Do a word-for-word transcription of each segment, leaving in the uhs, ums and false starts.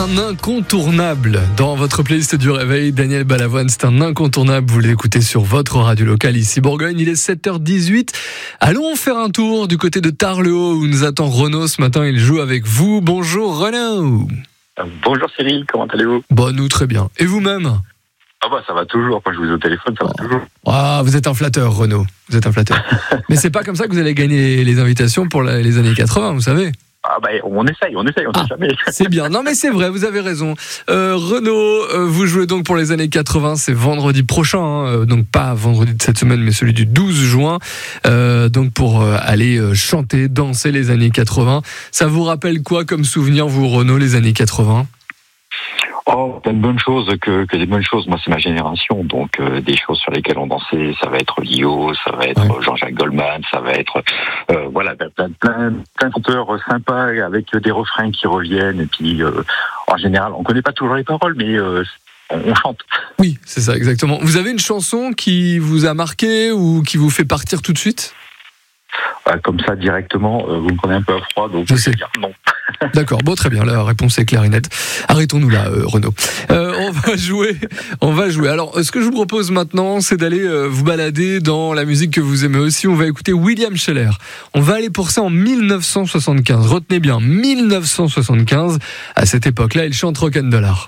Un incontournable dans votre playlist du réveil, Daniel Balavoine, c'est un incontournable, vous l'écoutez sur votre radio locale ici Bourgogne, il est sept heures dix-huit. Allons faire un tour du côté de Tarbes-le-Haut où nous attend Renaud ce matin, il joue avec vous. Bonjour Renaud. Bonjour Cyril, comment allez-vous? Bon, nous très bien. Et vous-même? Ah bah ça va toujours, quand je vous ai au téléphone, ça va oh. toujours. Ah, vous êtes un flatteur Renaud, vous êtes un flatteur. Mais c'est pas comme ça que vous allez gagner les invitations pour la, les années quatre-vingts, vous savez. Ah bah on essaye, on essaye, on ne ah, sait jamais. C'est bien, non mais c'est vrai, vous avez raison. Euh, Renaud, euh, vous jouez donc pour les années quatre-vingts, c'est vendredi prochain, hein, euh, donc pas vendredi de cette semaine, mais celui du douze juin, euh, donc pour euh, aller euh, chanter, danser les années quatre-vingts. Ça vous rappelle quoi comme souvenir, vous Renaud, les années quatre-vingts? Oh, plein de bonnes choses que, que des bonnes choses. Moi, c'est ma génération, donc euh, des choses sur lesquelles on dansait, ça va être Lio, ça va être ouais. Jean-Jacques Goldman, ça va être euh, voilà, plein, plein, plein, plein de chanteurs sympas avec des refrains qui reviennent. Et puis, euh, en général, on connaît pas toujours les paroles, mais euh, on, on chante. Oui, c'est ça, exactement. Vous avez une chanson qui vous a marqué ou qui vous fait partir tout de suite? euh, Comme ça, directement, euh, vous me prenez un peu à froid, donc je sais. Dire non. D'accord, bon très bien, la réponse est claire et nette. Arrêtons-nous là, euh, Renaud. Euh, on va jouer, on va jouer. Alors, ce que je vous propose maintenant, c'est d'aller euh, vous balader dans la musique que vous aimez aussi. On va écouter William Sheller. On va aller pour ça en dix-neuf cent soixante-quinze. Retenez bien, dix-neuf cent soixante-quinze. À cette époque-là, il chante Rock'n'Dollar.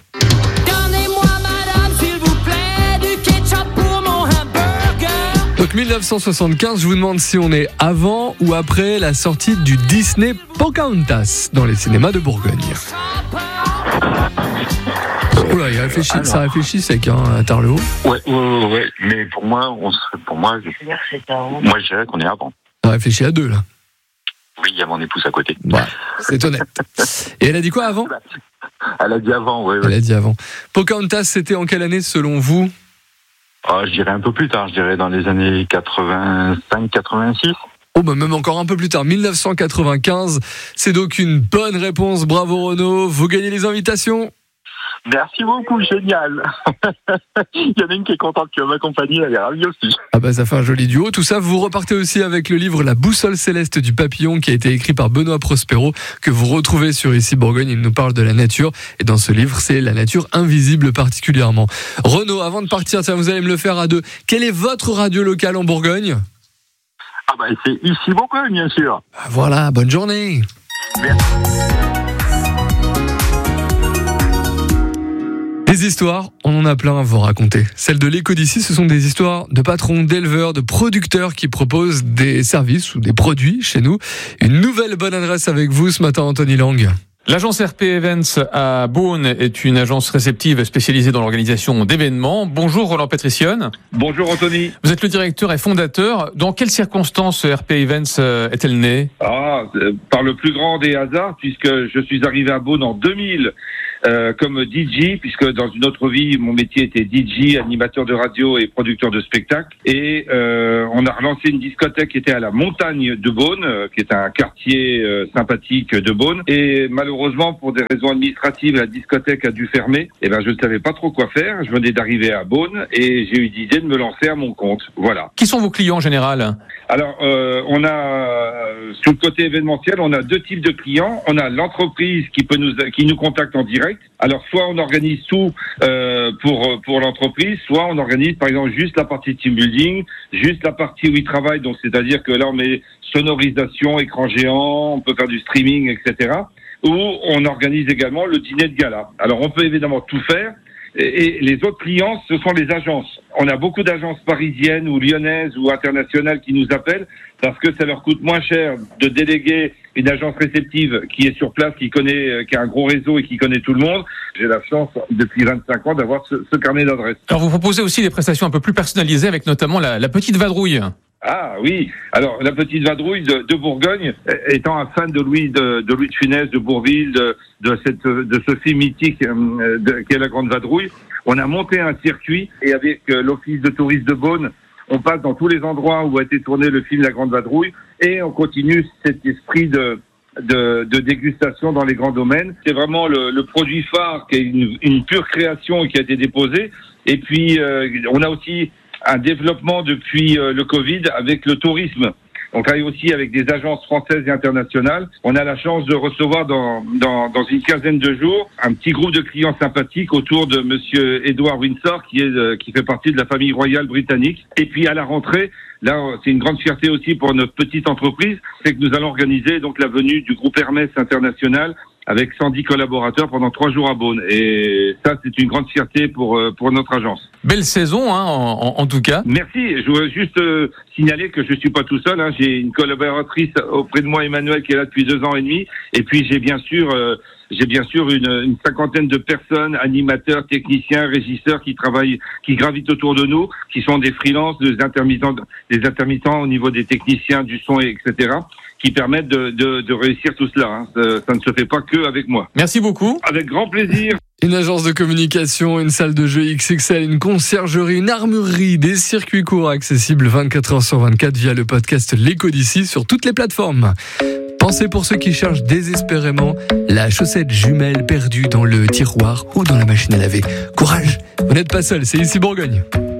Donc dix-neuf cent soixante-quinze, je vous demande si on est avant ou après la sortie du Disney Pocahontas dans les cinémas de Bourgogne. Oula, il réfléchit, Alors, ça réfléchit sec hein, à Tarbes-le-Haut. Ouais, ouais, ouais, ouais, mais pour moi, on serait, pour moi, je, moi, je dirais qu'on est avant. On réfléchit à deux là. Oui, il y a mon épouse à côté. Ouais, c'est honnête. Et elle a dit quoi avant? Elle a dit avant, oui. Ouais, elle ouais. a dit avant. Pocahontas, c'était en quelle année selon vous? Ah, je dirais un peu plus tard, je dirais dans les années quatre-vingt-cinq quatre-vingt-six. Oh bah même encore un peu plus tard, dix-neuf cent quatre-vingt-quinze. C'est donc une bonne réponse, bravo Renaud, vous gagnez les invitations. Merci beaucoup, génial. Il y en a une qui est contente qui va m'accompagner, elle est ravie aussi. Ah bah ça fait un joli duo, tout ça. Vous repartez aussi avec le livre La boussole céleste du papillon qui a été écrit par Benoît Prospero, que vous retrouvez sur Ici Bourgogne. Il nous parle de la nature et dans ce livre c'est la nature invisible particulièrement. Renaud, avant de partir, tiens, vous allez me le faire à deux. Quelle est votre radio locale en Bourgogne? Ah bah c'est Ici Bourgogne bien sûr. Ah voilà, bonne journée. Merci. Des histoires, on en a plein à vous raconter. Celles de l'écho d'ici, ce sont des histoires de patrons, d'éleveurs, de producteurs qui proposent des services ou des produits chez nous. Une nouvelle bonne adresse avec vous ce matin, Anthony Lang. L'agence R P Events à Beaune est une agence réceptive spécialisée dans l'organisation d'événements. Bonjour Roland Petricione. Bonjour Anthony. Vous êtes le directeur et fondateur. Dans quelles circonstances R P Events est-elle née? Ah, par le plus grand des hasards, puisque je suis arrivé à Beaune en deux mille. Euh, comme D J, puisque dans une autre vie, mon métier était D J, animateur de radio et producteur de spectacles. Et euh, on a relancé une discothèque qui était à la montagne de Beaune, euh, qui est un quartier euh, sympathique de Beaune. Et malheureusement, pour des raisons administratives, la discothèque a dû fermer. Et ben, je ne savais pas trop quoi faire. Je venais d'arriver à Beaune et j'ai eu l'idée de me lancer à mon compte. Voilà. Qui sont vos clients en général? Alors, euh, on a, euh, sur le côté événementiel, on a deux types de clients. On a l'entreprise qui peut nous, qui nous contacte en direct. Alors, soit on organise tout euh, pour pour l'entreprise, soit on organise, par exemple, juste la partie team building, juste la partie où ils travaillent. Donc, c'est-à-dire que là, on met sonorisation, écran géant, on peut faire du streaming, et cetera. Ou on organise également le dîner de gala. Alors, on peut évidemment tout faire. Et les autres clients, ce sont les agences. On a beaucoup d'agences parisiennes ou lyonnaises ou internationales qui nous appellent parce que ça leur coûte moins cher de déléguer une agence réceptive qui est sur place, qui connaît, qui a un gros réseau et qui connaît tout le monde. J'ai la chance, depuis vingt-cinq ans, d'avoir ce, ce carnet d'adresses. Alors, vous proposez aussi des prestations un peu plus personnalisées avec notamment la, la petite vadrouille. Ah oui, alors la petite vadrouille de, de Bourgogne, étant un fan de Louis de, de Louis de Funès, de Bourvil, de, de cette de ce film mythique euh, de, qui est la Grande Vadrouille, on a monté un circuit et avec euh, l'office de tourisme de Beaune, on passe dans tous les endroits où a été tourné le film La Grande Vadrouille et on continue cet esprit de de, de dégustation dans les grands domaines. C'est vraiment le, le produit phare qui est une, une pure création qui a été déposée. Et puis euh, on a aussi un développement depuis euh, le Covid avec le tourisme. On travaille aussi avec des agences françaises et internationales. On a la chance de recevoir dans, dans, dans une quinzaine de jours un petit groupe de clients sympathiques autour de monsieur Edward Windsor, qui est, qui fait partie de la famille royale britannique. Et puis à la rentrée, là, c'est une grande fierté aussi pour notre petite entreprise, c'est que nous allons organiser donc la venue du groupe Hermès International avec cent dix collaborateurs pendant trois jours à Beaune. Et ça, c'est une grande fierté pour pour notre agence. Belle saison, hein, en, en tout cas. Merci. Je voudrais juste euh, signaler que je suis pas tout seul. Hein. J'ai une collaboratrice auprès de moi, Emmanuel, qui est là depuis deux ans et demi. Et puis j'ai bien sûr, euh, j'ai bien sûr une, une cinquantaine de personnes, animateurs, techniciens, régisseurs qui travaillent, qui gravitent autour de nous, qui sont des freelances, des intermittents, des intermittents au niveau des techniciens, du son, et cetera, qui permettent de, de, de réussir tout cela. Hein. Ça, ça ne se fait pas que avec moi. Merci beaucoup. Avec grand plaisir. Une agence de communication, une salle de jeu X X L, une conciergerie, une armurerie, des circuits courts accessibles vingt-quatre heures sur vingt-quatre via le podcast L'Écho d'ici sur toutes les plateformes. Pensez pour ceux qui cherchent désespérément la chaussette jumelle perdue dans le tiroir ou dans la machine à laver. Courage, vous n'êtes pas seul, c'est ici Bourgogne.